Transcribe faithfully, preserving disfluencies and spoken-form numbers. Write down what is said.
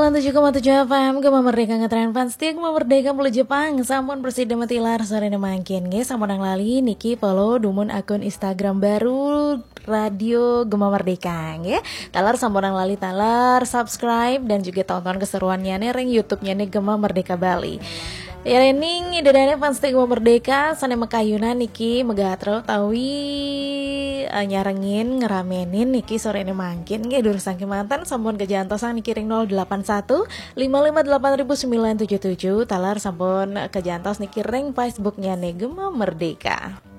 sembilan puluh tujuh koma tujuh F M Gema Merdeka ngetren fans Tia Gema Merdeka mulu Jepang. Sampun presiden metilar sore mangkin ge sampun nang lali niki follow dumun akun Instagram baru Radio Gema Merdeka nge. Talar sampun nang lali talar subscribe dan juga tonton keseruannya nih ring YouTube-nya nih Gema Merdeka Bali. Ya rening idadane fans Tia Gema Merdeka sane makayuna niki megatro tawi uh, nyarengin ngeramenin niki sore ini mangkin nge dur saking mantan sampun kejantosang niki ring nol delapan satu lima lima delapan sembilan tujuh tujuh talar sampun kejantos niki ring Facebooknya nih Gema Merdeka.